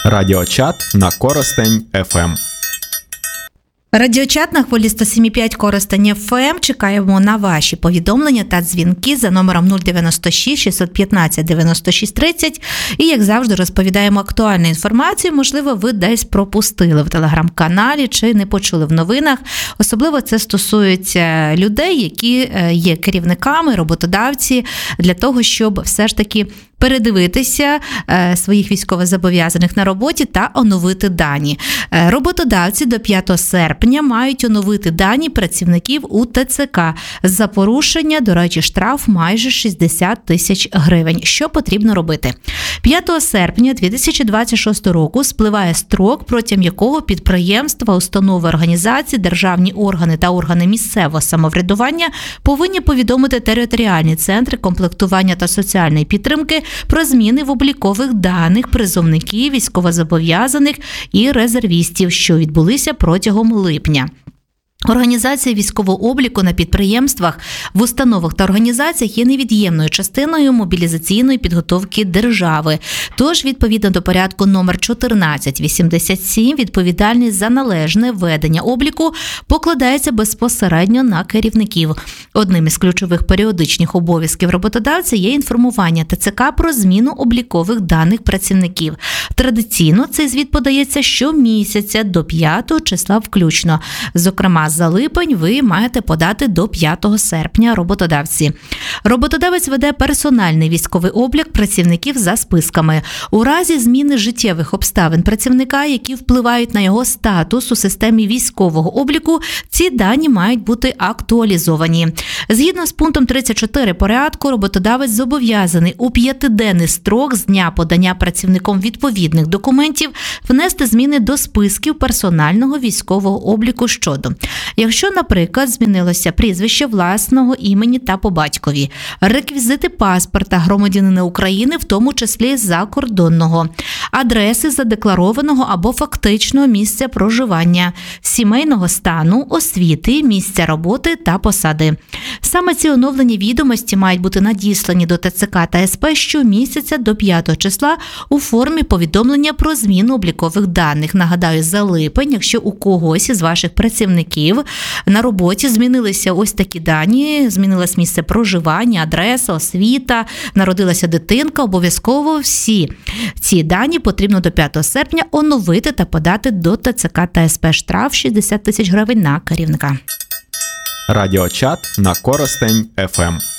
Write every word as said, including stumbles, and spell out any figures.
Радіочат на Коростень еф ем. Радіочат на хвилі сто сім і п'ять Коростень еф ем. Чекаємо на ваші повідомлення та дзвінки за номером нуль дев'яносто шість шістсот п'ятнадцять дев'яносто шість тридцять. І, як завжди, розповідаємо актуальну інформацію. Можливо, ви десь пропустили в телеграм-каналі чи не почули в новинах. Особливо це стосується людей, які є керівниками, роботодавці, для того, щоб все ж таки передивитися своїх військовозобов'язаних на роботі та оновити дані. Роботодавці до п'ятого серпня мають оновити дані працівників у те це ка. За порушення, до речі, штраф майже шістдесят тисяч гривень. Що потрібно робити? п'ятого серпня дві тисячі двадцять шостого року спливає строк, протягом якого підприємства, установи, організації, державні органи та органи місцевого самоврядування повинні повідомити територіальні центри комплектування та соціальної підтримки про зміни в облікових даних призовників, військовозобов'язаних і резервістів, що відбулися протягом липня. Організація військового обліку на підприємствах, в установах та організаціях є невід'ємною частиною мобілізаційної підготовки держави. Тож, відповідно до порядку номер чотирнадцять вісімдесят сім, відповідальність за належне ведення обліку покладається безпосередньо на керівників. Одним із ключових періодичних обов'язків роботодавця є інформування те це ка про зміну облікових даних працівників. Традиційно цей звіт подається щомісяця до п'ятого числа включно. Зокрема, за липень ви маєте подати до п'ятого серпня роботодавці. Роботодавець веде персональний військовий облік працівників за списками. У разі зміни життєвих обставин працівника, які впливають на його статус у системі військового обліку, ці дані мають бути актуалізовані. Згідно з пунктом тридцять чотири порядку, роботодавець зобов'язаний у п'ятиденний строк з дня подання працівником відповідних документів внести зміни до списків персонального військового обліку щодо: якщо, наприклад, змінилося прізвище власного імені та по батькові, реквізити паспорта громадянина України, в тому числі закордонного, адреси задекларованого або фактичного місця проживання, сімейного стану, освіти, місця роботи та посади. Саме ці оновлені відомості мають бути надіслані до те це ка та ес пе щомісяця до п'ятого числа у формі повідомлення про зміну облікових даних. Нагадаю, за липень, якщо у когось із ваших працівників на роботі змінилися ось такі дані, змінилось місце проживання, адреса, освіта, народилася дитинка, обов'язково всі ці дані потрібно до п'ятого серпня оновити та подати до те це ка та ес пе. Штраф шістдесят тисяч гривень на керівника. Радіочат на Коростень еф ем.